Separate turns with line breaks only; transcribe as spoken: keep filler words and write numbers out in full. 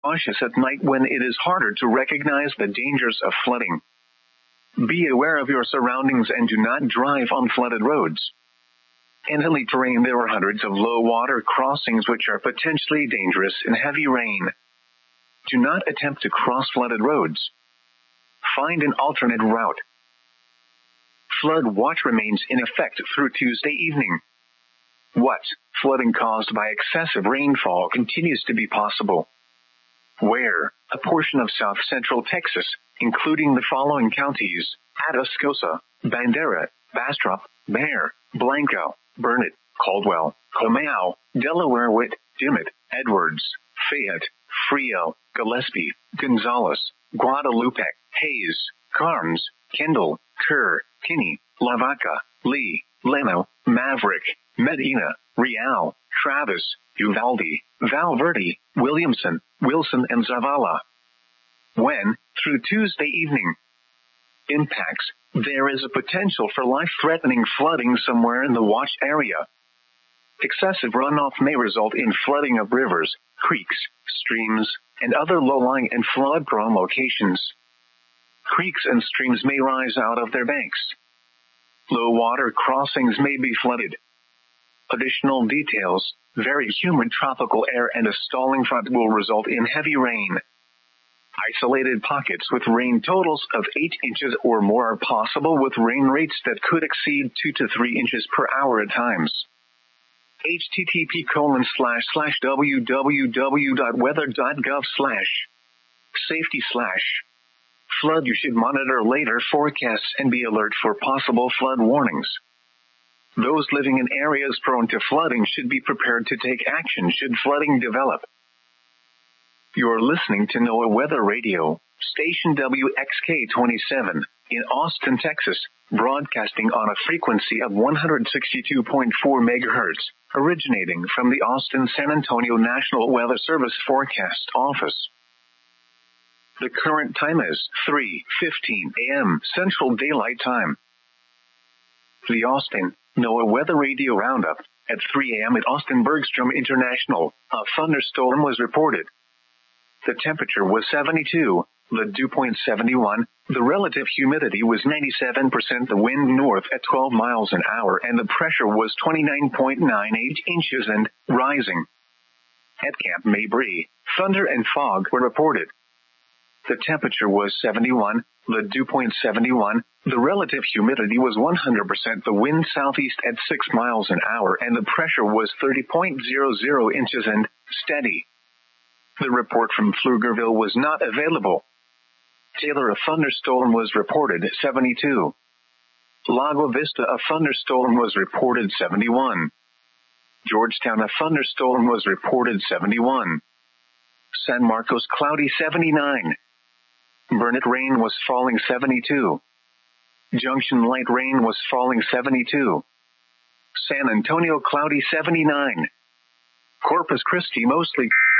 cautious at night when it is harder to recognize the dangers of flooding. Be aware of your surroundings and do not drive on flooded roads. In hilly terrain, there are hundreds of low water crossings which are potentially dangerous in heavy rain. Do not attempt to cross flooded roads. Find an alternate route. Flood watch remains in effect through Tuesday evening. What? Flooding caused by excessive rainfall continues to be possible. Where? A portion of south-central Texas, including the following counties: Atascosa, Bandera, Bastrop, Bexar, Blanco, Burnett, Caldwell, Comal, Delaware, Witt, Dimmitt, Edwards, Fayette, Frio, Gillespie, Gonzales, Guadalupe, Hayes, Carnes, Kendall, Kerr, Kinney, Lavaca, Lee, Leno, Maverick, Medina, Real, Travis, Uvalde, Valverde, Williamson, Wilson, and Zavala. When? Through Tuesday evening. Impacts. There is a potential for life-threatening flooding somewhere in the watch area. Excessive runoff may result in flooding of rivers, creeks, streams, and other low-lying and flood-prone locations. Creeks and streams may rise out of their banks. Low water crossings may be flooded. Additional details: very humid tropical air and a stalling front will result in heavy rain. Isolated pockets with rain totals of eight inches or more are possible, with rain rates that could exceed two to three inches per hour at times. http colon slash slash www.weather.gov slash safety slash flood. You should monitor later forecasts and be alert for possible flood warnings. Those living in areas prone to flooding should be prepared to take action should flooding develop. You're listening to NOAA Weather Radio, station W X K twenty-seven, in Austin, Texas, broadcasting on a frequency of one hundred sixty-two point four megahertz, originating from the Austin-San Antonio National Weather Service Forecast Office. The current time is three fifteen a.m. Central Daylight Time. The Austin NOAA Weather Radio Roundup. At three a.m. at Austin Bergstrom International, a thunderstorm was reported. The temperature was seventy-two, the dew point seventy-one, the relative humidity was ninety-seven percent, the wind north at twelve miles an hour, and the pressure was twenty-nine point nine eight inches and rising. At Camp Mabry, thunder and fog were reported. The temperature was seventy-one, the dew point seventy-one, the relative humidity was one hundred percent, the wind southeast at six miles an hour, and the pressure was thirty point zero zero inches and steady. The report from Pflugerville was not available. Taylor, a thunderstorm was reported seventy-two. Lago Vista, a thunderstorm was reported seventy-one. Georgetown, a thunderstorm was reported seventy-one. San Marcos, cloudy seventy-nine. Burnett, rain was falling seventy-two. Junction, light rain was falling seventy-two. San Antonio, cloudy seventy-nine. Corpus Christi, mostly